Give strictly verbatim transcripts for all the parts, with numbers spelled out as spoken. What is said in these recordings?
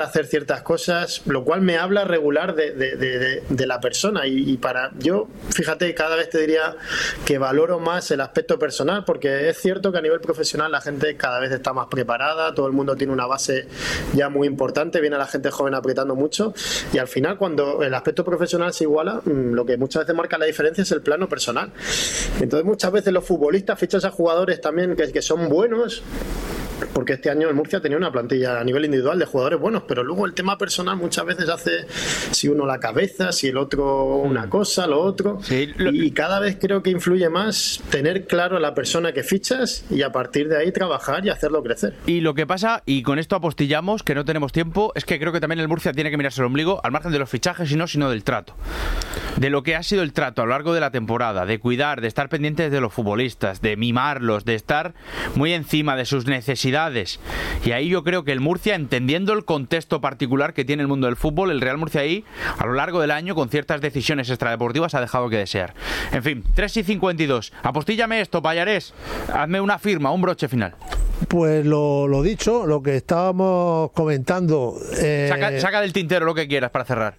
hacer ciertas cosas, lo cual me habla regular de, de, de, de la persona y, y para yo, fíjate, cada vez te diría que valoro más el aspecto personal, porque es cierto que a nivel profesional la gente cada vez está más preparada, todo el mundo tiene una base ya muy importante, viene la gente joven apretando mucho y al final cuando el aspecto profesional se iguala, lo que muchas veces marca la diferencia es el plano personal. Entonces muchas veces los futbolistas fichan a jugadores también que, que son buenos, porque este año el Murcia tenía una plantilla a nivel individual de jugadores buenos, pero luego el tema personal muchas veces hace si uno la cabeza, si el otro una cosa, lo otro, sí, lo... y cada vez creo que influye más tener claro a la persona que fichas y a partir de ahí trabajar y hacerlo crecer. Y lo que pasa, y con esto apostillamos, que no tenemos tiempo, es que creo que también el Murcia tiene que mirarse el ombligo al margen de los fichajes y no, sino del trato. De lo que ha sido el trato a lo largo de la temporada, de cuidar, de estar pendientes de los futbolistas, de mimarlos, de estar muy encima de sus necesidades. Y ahí yo creo que el Murcia, entendiendo el contexto particular que tiene el mundo del fútbol, el Real Murcia ahí, a lo largo del año, con ciertas decisiones extradeportivas, ha dejado que desear. En fin, tres y cincuenta y dos. Apostíllame esto, Pallarés. Hazme una firma, un broche final. Pues lo, lo dicho, lo que estábamos comentando... Eh... Saca, saca del tintero lo que quieras para cerrar.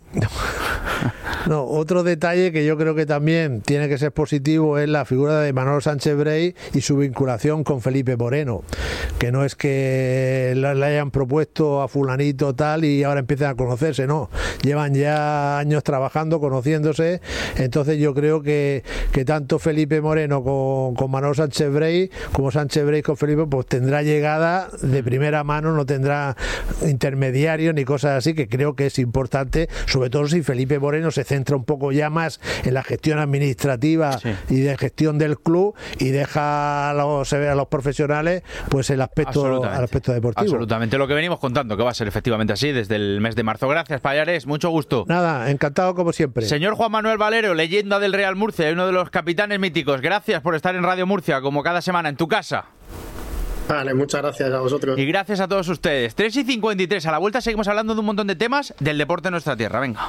No, otro detalle que yo creo que también tiene que ser positivo es la figura de Manolo Sánchez Brey y su vinculación con Felipe Moreno, que no es que le hayan propuesto a fulanito tal y ahora empiecen a conocerse, no, llevan ya años trabajando, conociéndose, entonces yo creo que, que tanto Felipe Moreno con, con Manolo Sánchez Brey como Sánchez Brey con Felipe pues tendrá llegada de primera mano, no tendrá intermediarios ni cosas así, que creo que es importante, sobre todo si Felipe Moreno se centra un poco ya más en la gestión administrativa, sí, y de gestión del club y deja a los, a los profesionales pues el aspecto, el aspecto deportivo. Absolutamente, lo que venimos contando, que va a ser efectivamente así desde el mes de marzo. Gracias, Pallarés, mucho gusto. Nada, encantado como siempre. Señor Juan Manuel Valero, leyenda del Real Murcia y uno de los capitanes míticos, gracias por estar en Radio Murcia, como cada semana, en tu casa. Vale, muchas gracias a vosotros. Y gracias a todos ustedes. tres y cincuenta y tres, a la vuelta seguimos hablando de un montón de temas del deporte en nuestra tierra. Venga.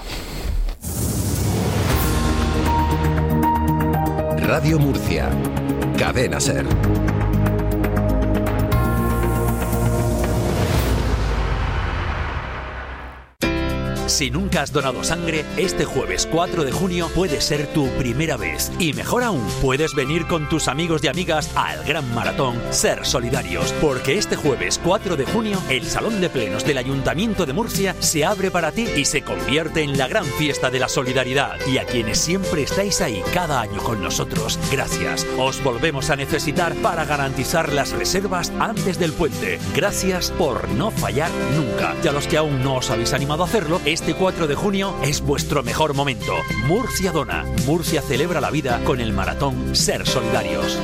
Radio Murcia, Cadena SER. Si nunca has donado sangre, este jueves cuatro de junio puede ser tu primera vez. Y mejor aún, puedes venir con tus amigos y amigas al gran maratón Ser Solidarios. Porque este jueves cuatro de junio, el Salón de Plenos del Ayuntamiento de Murcia se abre para ti y se convierte en la gran fiesta de la solidaridad. Y a quienes siempre estáis ahí cada año con nosotros, gracias. Os volvemos a necesitar para garantizar las reservas antes del puente. Gracias por no fallar nunca. Y a los que aún no os habéis animado a hacerlo, este cuatro de junio es vuestro mejor momento. Murcia dona. Murcia celebra la vida con el maratón Ser Solidarios.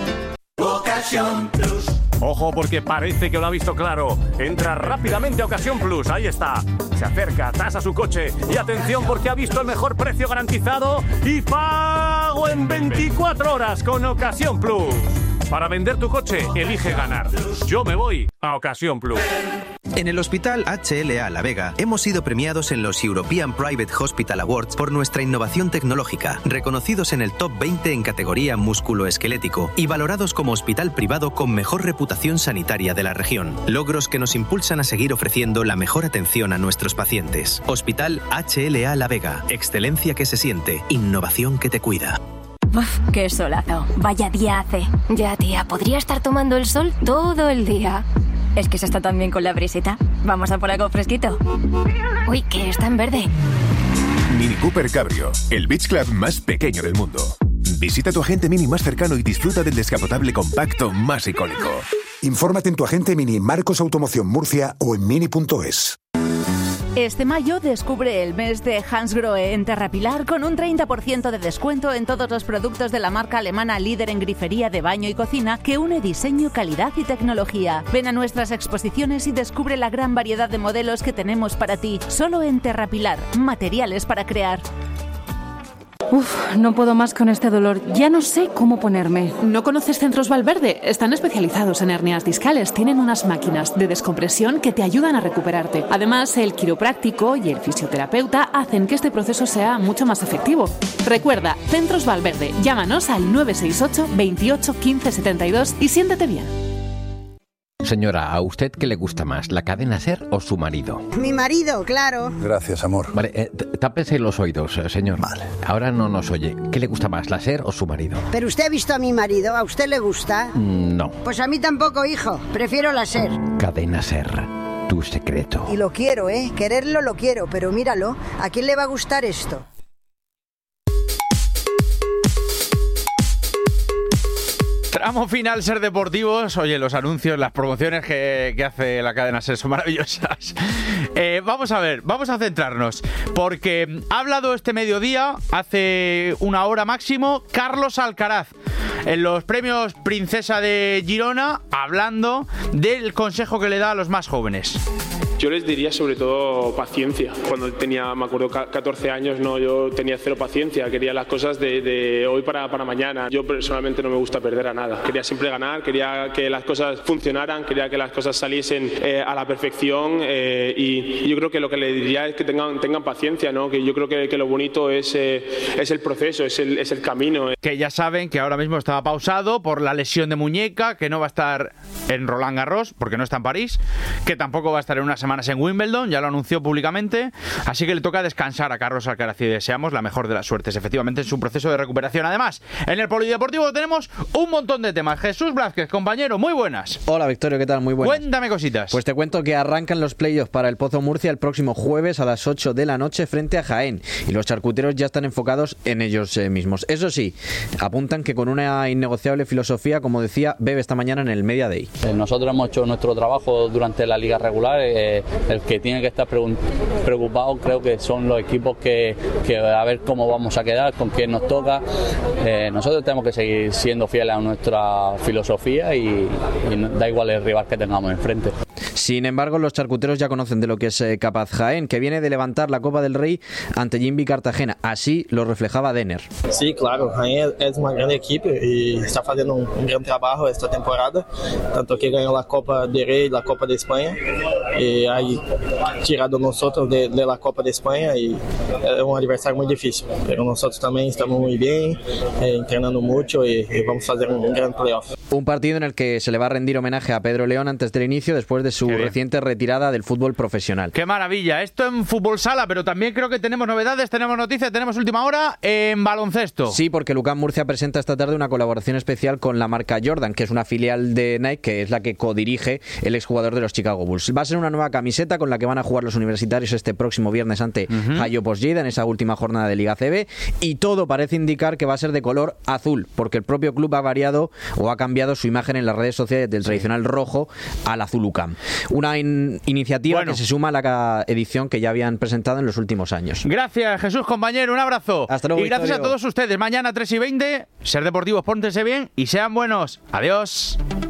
Ocasión Plus. Ojo, porque parece que lo ha visto claro. Entra rápidamente a Ocasión Plus. Ahí está. Se acerca, tasa su coche. Y atención, porque ha visto el mejor precio garantizado y pago en veinticuatro horas con Ocasión Plus. Para vender tu coche, elige ganar. Yo me voy a Ocasión Plus. En el Hospital H L A La Vega hemos sido premiados en los European Private Hospital Awards por nuestra innovación tecnológica, reconocidos en el top veinte en categoría musculoesquelético y valorados como hospital privado con mejor reputación sanitaria de la región. Logros que nos impulsan a seguir ofreciendo la mejor atención a nuestros pacientes. Hospital H L A La Vega. Excelencia que se siente. Innovación que te cuida. Uf, qué solazo. Vaya día hace. Ya, tía, podría estar tomando el sol todo el día. Es que se está tan bien con la brisita. Vamos a por algo fresquito. Uy, que está en verde. Mini Cooper Cabrio, el beach club más pequeño del mundo. Visita tu agente Mini más cercano y disfruta del descapotable compacto más icónico. Infórmate en tu agente Mini Marcos Automoción Murcia o en mini punto es. Este mayo descubre el mes de Hansgrohe en Terrapilar con un treinta por ciento de descuento en todos los productos de la marca alemana líder en grifería de baño y cocina que une diseño, calidad y tecnología. Ven a nuestras exposiciones y descubre la gran variedad de modelos que tenemos para ti. Solo en Terrapilar, materiales para crear. Uf, no puedo más con este dolor. Ya no sé cómo ponerme. ¿No conoces Centros Valverde? Están especializados en hernias discales. Tienen unas máquinas de descompresión que te ayudan a recuperarte. Además, el quiropráctico y el fisioterapeuta hacen que este proceso sea mucho más efectivo. Recuerda, Centros Valverde. Llámanos al nueve seis ocho, veintiocho, quince setenta y dos y siéntete bien. Señora, ¿a usted qué le gusta más, la cadena SER o su marido? Mi marido, claro. Gracias, amor. Vale, eh, tápese los oídos, eh, señor. Vale. Ahora no nos oye. ¿Qué le gusta más, la SER o su marido? Pero usted ha visto a mi marido, ¿a usted le gusta? Mm, no. Pues a mí tampoco, hijo. Prefiero la SER. Cadena SER, tu secreto. Y lo quiero, ¿eh? Quererlo lo quiero, pero míralo. ¿A quién le va a gustar esto? Tramo final, Ser Deportivos. Oye, los anuncios, las promociones que, que hace la cadena SER son maravillosas. Eh, vamos a ver, vamos a centrarnos, porque ha hablado este mediodía, hace una hora máximo, Carlos Alcaraz, en los premios Princesa de Girona, hablando del consejo que le da a los más jóvenes. Yo les diría sobre todo paciencia. Cuando tenía, me acuerdo, catorce años, no, yo tenía cero paciencia, quería las cosas de, de hoy para, para mañana. Yo personalmente no me gusta perder a nada. Quería siempre ganar, quería que las cosas funcionaran, quería que las cosas saliesen eh, a la perfección eh, y, y yo creo que lo que le diría es que tengan, tengan paciencia, ¿no? Que yo creo que, que lo bonito es, eh, es el proceso, es el, es el camino. Que ya saben que ahora mismo estaba pausado por la lesión de muñeca, que no va a estar en Roland Garros, porque no está en París, que tampoco va a estar en una semana en Wimbledon, ya lo anunció públicamente, así que le toca descansar a Carlos Alcaraz y deseamos la mejor de las suertes, efectivamente, en su proceso de recuperación. Además, en el Polideportivo tenemos un montón de temas. Jesús Blázquez, compañero, muy buenas. Hola, Victorio, ¿qué tal? Muy buenas. Cuéntame cositas. Pues te cuento que arrancan los playoffs para el Pozo Murcia el próximo jueves a las ocho de la noche frente a Jaén, y los charcuteros ya están enfocados en ellos eh, mismos. Eso sí, apuntan que con una innegociable filosofía, como decía Bebe esta mañana en el Media Day. Nosotros hemos hecho nuestro trabajo durante la liga regular. Eh, El que tiene que estar preocupado creo que son los equipos que, que a ver cómo vamos a quedar, con quién nos toca. Eh, nosotros tenemos que seguir siendo fieles a nuestra filosofía y, y da igual el rival que tengamos enfrente. Sin embargo, los charcuteros ya conocen de lo que es eh, capaz Jaén, que viene de levantar la Copa del Rey ante Jimby Cartagena. Así lo reflejaba Denner. Sí, claro, Jaén es una gran equipo y está haciendo un, un gran trabajo esta temporada, tanto que ganó la Copa del Rey y la Copa de España, y ahí tirado nosotros de, de la Copa de España, y es un adversario muy difícil, pero nosotros también estamos muy bien, eh, entrenando mucho y, y vamos a hacer un, un gran playoff. Un partido en el que se le va a rendir homenaje a Pedro León antes del inicio, después de su reciente retirada del fútbol profesional. ¡Qué maravilla! Esto en fútbol sala, pero también creo que tenemos novedades, tenemos noticias, tenemos última hora en baloncesto. Sí, porque Lucán Murcia presenta esta tarde una colaboración especial con la marca Jordan, que es una filial de Nike, que es la que codirige el exjugador de los Chicago Bulls. Va a ser una nueva camiseta con la que van a jugar los universitarios este próximo viernes ante uh-huh. Hayo Posjeda en esa última jornada de Liga C B, y todo parece indicar que va a ser de color azul, porque el propio club ha variado o ha cambiado su imagen en las redes sociales del tradicional rojo al azul UCAM. Una in- iniciativa bueno. que se suma a la edición que ya habían presentado en los últimos años. Gracias, Jesús, compañero, un abrazo. Hasta luego, y gracias Victorio. a todos ustedes. Mañana tres y veinte, Ser Deportivos, póntense bien y sean buenos. Adiós.